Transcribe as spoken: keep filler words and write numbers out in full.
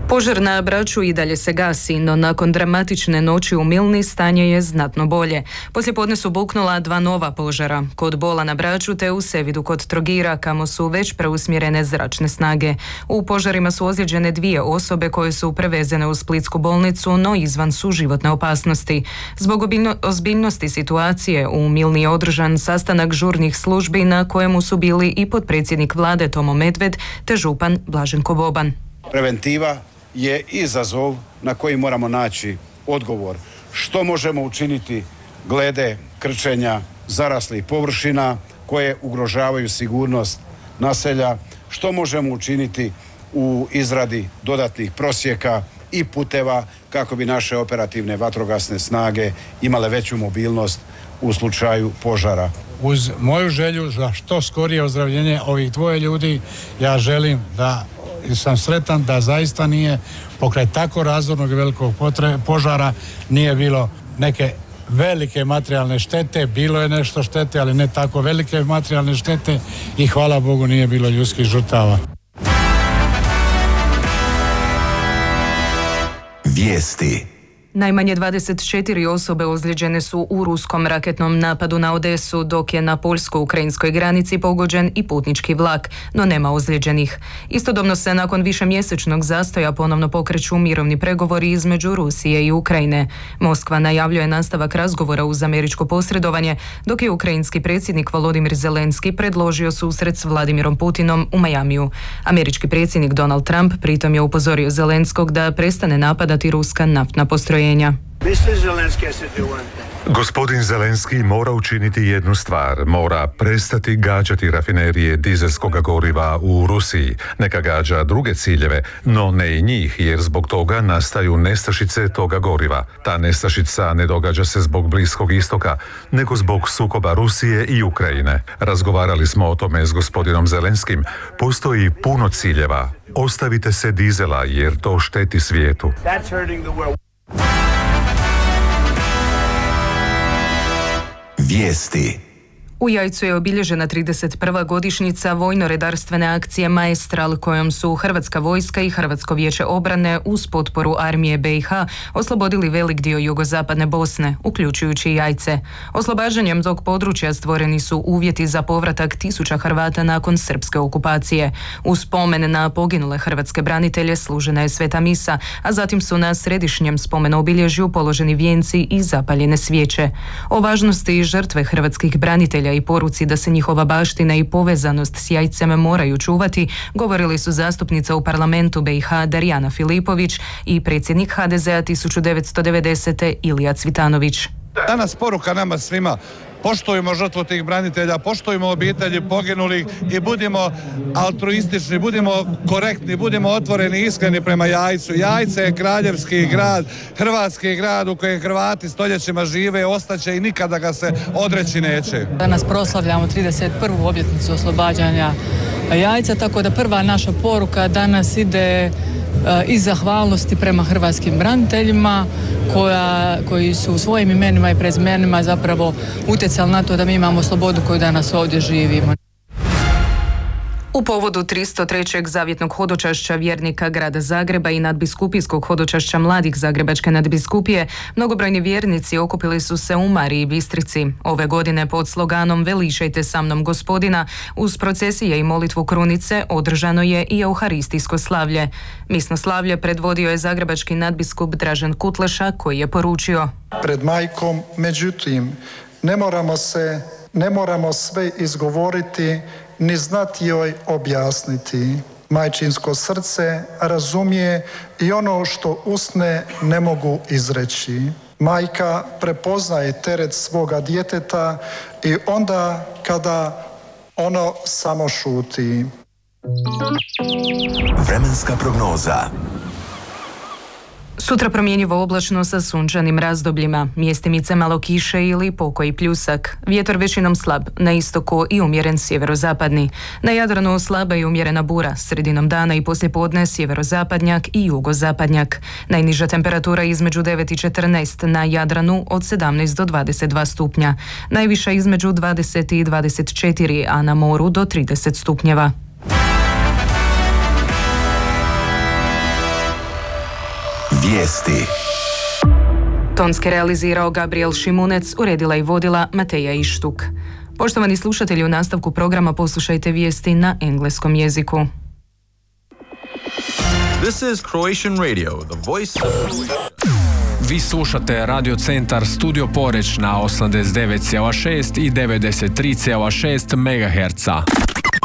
Požar na Braču i dalje se gasi, no nakon dramatične noći u Milni stanje je znatno bolje. Poslije podne su buknula dva nova požara, kod Bola na Braču te u Sevidu kod Trogira, kamo su već preusmjerene zračne snage. U požarima su ozlijeđene dvije osobe koje su prevezene u splitsku bolnicu, no izvan su životne opasnosti. Zbog obiljno, ozbiljnosti situacije u Milni je održan sastanak žurnih službi na kojemu su bili i potpredsjednik vlade Tomo Medved te župan Blaženko Boban. Preventiva je izazov na koji moramo naći odgovor. Što možemo učiniti glede krčenja zaraslih površina koje ugrožavaju sigurnost naselja, što možemo učiniti u izradi dodatnih prosjeka i puteva kako bi naše operativne vatrogasne snage imale veću mobilnost u slučaju požara. Uz moju želju za što skorije ozdravljenje ovih dvoje ljudi, ja želim da i sam sretan da zaista nije pokraj tako razornog i velikog potre, požara nije bilo neke velike materijalne štete, bilo je nešto štete, ali ne tako velike materijalne štete i hvala Bogu nije bilo ljudskih žrtava. Vijesti. Najmanje dvadeset četiri osobe ozlijeđene su u ruskom raketnom napadu na Odesu, dok je na poljsko-ukrajinskoj granici pogođen i putnički vlak, no nema ozlijeđenih. Istodobno se nakon višemjesečnog zastoja ponovno pokreću mirovni pregovori između Rusije i Ukrajine. Moskva najavljuje nastavak razgovora uz američko posredovanje, dok je ukrajinski predsjednik Volodimir Zelenski predložio susret s Vladimirom Putinom u Majamiju. Američki predsjednik Donald Trump pritom je upozorio Zelenskog da prestane napadati ruska naftna postrojenja. Gospodin Zelenski mora učiniti jednu stvar, mora prestati gađati rafinerije dizelskog goriva u Rusiji. Neka gađa druge ciljeve, no ne i njih, jer zbog toga nastaju nestašice toga goriva. Ta nestašica ne događa se zbog Bliskog istoka, nego zbog sukoba Rusije i Ukrajine. Razgovarali smo o tome s gospodinom Zelenskim. Postoji puno ciljeva. Ostavite se dizela, jer to šteti svijetu. Vijesti. U Jajcu je obilježena trideset prva godišnjica vojno-redarstvene akcije Maestral, kojom su Hrvatska vojska i Hrvatsko vijeće obrane uz potporu armije B i H oslobodili velik dio jugozapadne Bosne, uključujući i Jajce. Oslobađanjem tog područja stvoreni su uvjeti za povratak tisuća Hrvata nakon srpske okupacije. U spomen na poginule hrvatske branitelje služena je sveta misa, a zatim su na središnjem spomenu obilježju položeni vijenci i zapaljene svijeće. O važnosti žrtve hrvatskih branitelja i poruci da se njihova baština i povezanost s Jajcem moraju čuvati, govorili su zastupnica u parlamentu B i H Darijana Filipović i predsjednik H D Z a tisuću devetsto devedesete Ilija Cvitanović. Danas poruka nama svima: poštujemo žrtvu tih branitelja, poštujemo obitelji poginulih i budimo altruistični, budimo korektni, budimo otvoreni i iskreni prema Jajcu. Jajce je kraljevski grad, hrvatski grad u kojem Hrvati stoljećima žive, ostaće i nikada ga se odreći neće. Danas proslavljamo trideset prvu obljetnicu oslobađanja Jajca, tako da prva naša poruka danas ide i zahvalnosti prema hrvatskim braniteljima koja, koji su u svojim imenima i prezimenima zapravo utjecali na to da mi imamo slobodu koju danas ovdje živimo. U povodu tristo trećeg zavjetnog hodočašća vjernika grada Zagreba i nadbiskupijskog hodočašća mladih Zagrebačke nadbiskupije, mnogobrojni vjernici okupili su se u Mariji Bistrici. Ove godine pod sloganom Veličajte sa mnom Gospodina, uz procesije i molitvu krunice održano je i euharistijsko slavlje. Misno slavlje predvodio je zagrebački nadbiskup Dražen Kutleša, koji je poručio: Pred majkom, međutim, ne moramo se, ne moramo sve izgovoriti, ni znati joj objasniti. Majčinsko srce razumije i ono što usne ne mogu izreći. Majka prepoznaje teret svoga djeteta i onda kada ono samo šuti. Vremenska prognoza. Sutra promjenjivo oblačno sa sunčanim razdobljima, mjestimice malo kiše ili pokoji pljusak. Vjetar većinom slab, na istoku i umjeren sjeverozapadni. Na Jadranu slaba i umjerena bura, sredinom dana i poslijepodne sjeverozapadnjak i jugozapadnjak. Najniža temperatura između devet i četrnaest, na Jadranu od sedamnaest do dvadeset dva stupnja. Najviša između dvadeset i dvadeset četiri, a na moru do trideset stupnjeva. Vijesti. Tonske realizirao Gabriel Šimunec, uredila i vodila Mateja Ištuk. Poštovani slušatelji, u nastavku programa poslušajte vijesti na engleskom jeziku. This is Croatian Radio, the voice of Croatia. Vi slušate Radio Centar Studio Poreć na osamdeset devet zarez šest i devedeset tri zarez šest megaherca.